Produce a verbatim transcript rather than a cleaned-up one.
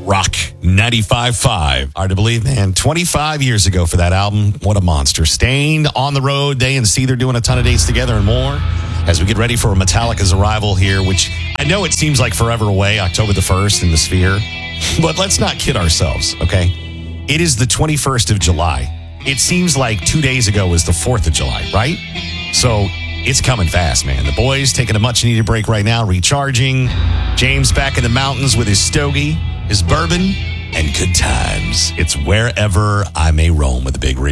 Rock ninety-five point five. Hard to believe, man. twenty-five years ago for that album. What a monster. Stained, On the Road, they and C, they're doing a ton of dates together and more as we get ready for Metallica's arrival here, which I know it seems like forever away, October the first in the Sphere. But let's not kid ourselves, okay? It is the twenty-first of July. It seems like two days ago was the fourth of July, right? So it's coming fast, man. The boys taking a much-needed break right now, recharging. James back in the mountains with his stogie, his bourbon, and good times. It's Wherever I May Roam with the Big Rig.